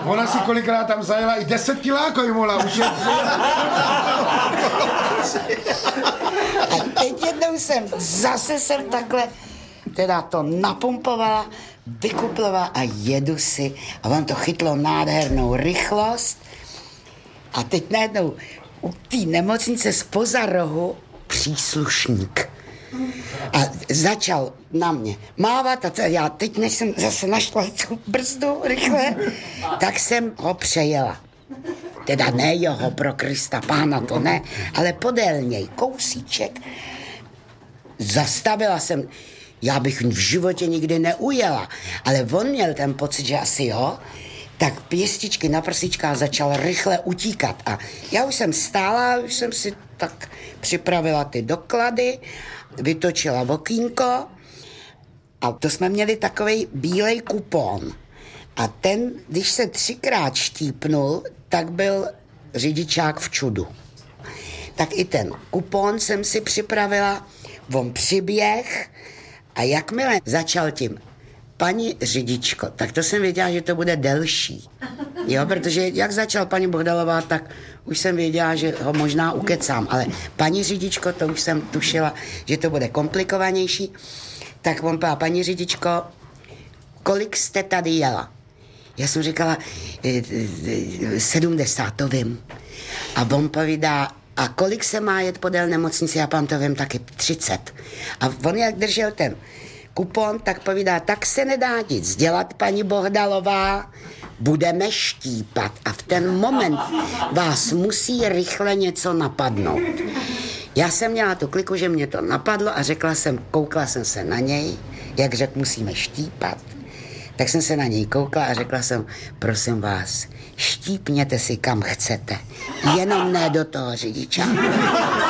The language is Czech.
Ona si kolikrát tam zajela i 10 kiláků jim mohla ušetřit. A teď jednou jsem takhle teda to napumpovala, vykuplovala a jedu si. A on to chytlo nádhernou rychlost. A teď najednou u té nemocnice zpoza rohu příslušník. A začal na mě mávat a já teď, než jsem zase našla tu brzdu rychle, tak jsem ho přejela. Teda ne jeho, pro Krista pána, to ne, ale podél něj, kousíček. Zastavila jsem, já bych v životě nikdy neujela, ale on měl ten pocit, že asi jo, tak pěstičky na prsičkách začal rychle utíkat. A já už jsem stála, už jsem si tak připravila ty doklady, vytočila okýnko a to jsme měli takovej bílej kupon. A ten, když se 3krát štípnul, tak byl řidičák v čudu. Tak i ten kupon jsem si připravila, on přiběh a jakmile začal tím paní řidičko, tak to jsem věděla, že to bude delší. Jo, protože jak začal paní Bohdalová, tak už jsem věděla, že ho možná ukecám, ale paní řidičko, to už jsem tušila, že to bude komplikovanější. Tak on povedal, paní řidičko, kolik jste tady jela? Já jsem říkala, 70, to vím. A on povídá, a kolik se má jet podél nemocnice? Já vám to vím taky, 30. A on jak držel ten kupon, tak povídá, tak se nedá nic dělat, paní Bohdalová, budeme štípat. A v ten moment vás musí rychle něco napadnout. Já jsem měla tu kliku, že mě to napadlo a koukla jsem se na něj, jak řekl, musíme štípat. Tak jsem se na něj koukla a řekla jsem, prosím vás, štípněte si kam chcete, jenom ne do toho řidičáku.